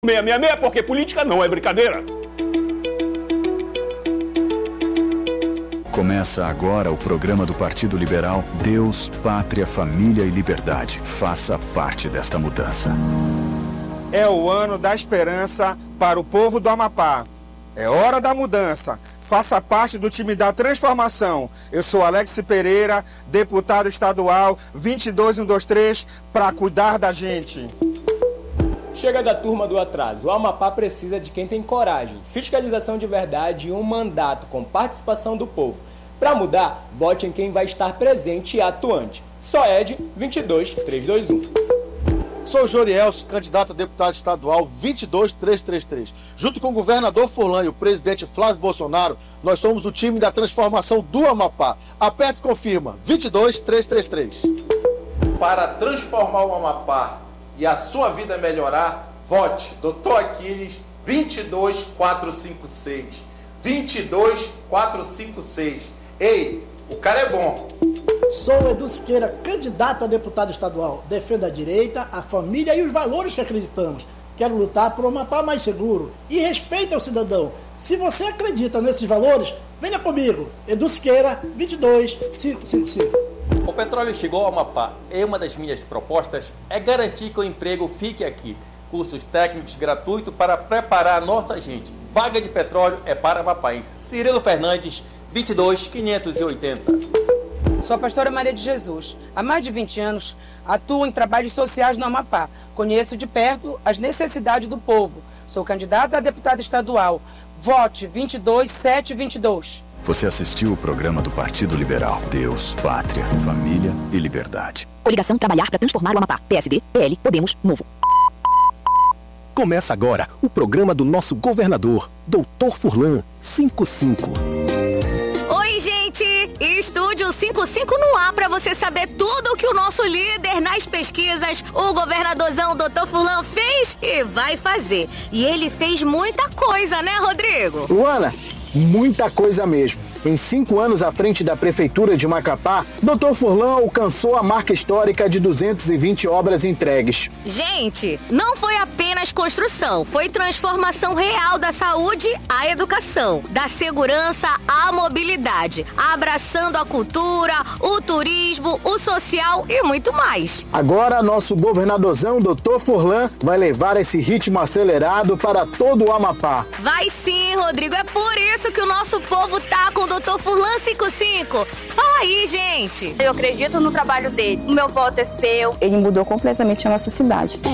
666, porque política não é brincadeira. Começa agora o programa do Partido Liberal Deus, Pátria, Família e Liberdade. Faça parte desta mudança. É o ano da esperança para o povo do Amapá. É hora da mudança. Faça parte do time da transformação. Eu sou Alex Pereira, deputado estadual 22123, para cuidar da gente. Chega da turma do atraso. O Amapá precisa de quem tem coragem, fiscalização de verdade e um mandato com participação do povo. Para mudar, vote em quem vai estar presente e atuante. SOED 22321. Sou Jorielso, candidato a deputado estadual 22333. Junto com o governador Furlan e o presidente Flávio Bolsonaro, nós somos o time da transformação do Amapá. Aperta e confirma, 22333. Para transformar o Amapá e a sua vida melhorar, vote Dr. Aquiles 22456. 22456. Ei, o cara é bom. Sou Edu Siqueira, candidato a deputado estadual. Defendo a direita, a família e os valores que acreditamos. Quero lutar por um Amapá mais seguro e respeito ao cidadão. Se você acredita nesses valores, venha comigo. Edu Siqueira, 22555. O petróleo chegou ao Amapá e uma das minhas propostas é garantir que o emprego fique aqui. Cursos técnicos gratuitos para preparar a nossa gente. Vaga de petróleo é para amapaenses. Cirilo Fernandes, 22580. Sou a pastora Maria de Jesus. Há mais de 20 anos, atuo em trabalhos sociais no Amapá. Conheço de perto as necessidades do povo. Sou candidata a deputada estadual. Vote 22722. Você assistiu o programa do Partido Liberal Deus, Pátria, Família e Liberdade. Coligação Trabalhar para Transformar o Amapá. PSD, PL, Podemos, Novo. Começa agora o programa do nosso governador, Dr. Furlan 55. Oi, gente! Estúdio 55 no ar para você saber tudo o que o nosso líder nas pesquisas, o governadorzão Dr. Furlan, fez e vai fazer. E ele fez muita coisa, né, Rodrigo? Luana, muita coisa mesmo. Em 5 anos à frente da Prefeitura de Macapá, Dr. Furlan alcançou a marca histórica de 220 obras entregues. Gente, não foi apenas construção, foi transformação real da saúde à educação, da segurança à mobilidade, abraçando a cultura, o turismo, o social e muito mais. Agora, nosso governadorzão Dr. Furlan vai levar esse ritmo acelerado para todo o Amapá. Vai sim, Rodrigo, é por isso que o nosso povo tá com Dr. Furlan 55. Fala aí, gente. Eu acredito no trabalho dele. O meu voto é seu. Ele mudou completamente a nossa cidade.